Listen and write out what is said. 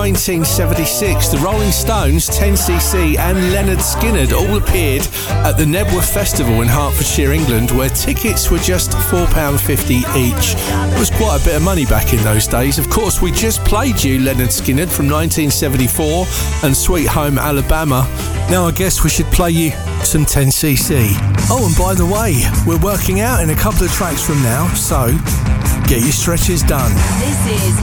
1976, the Rolling Stones, 10cc and Lynyrd Skynyrd all appeared at the Nebworth Festival in Hertfordshire, England, where tickets were just £4.50 each. It was quite a bit of money back in those days. Of course, we just played you Lynyrd Skynyrd from 1974 and Sweet Home Alabama. Now I guess we should play you some 10cc. Oh, and by the way, we're working out in a couple of tracks from now, so get your stretches done. This is